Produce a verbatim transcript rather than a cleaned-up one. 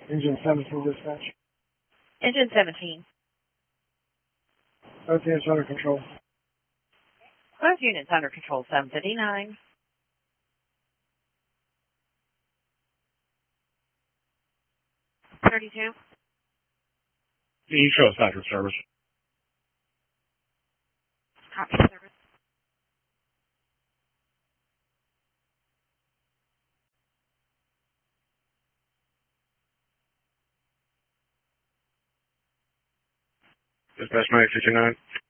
Engine seventeen dispatch. Engine seventeen. Both units under control. Both units under control, seven fifty-nine. thirty-two. You show Central Service. Copy service. Dispatch nine fifty-nine.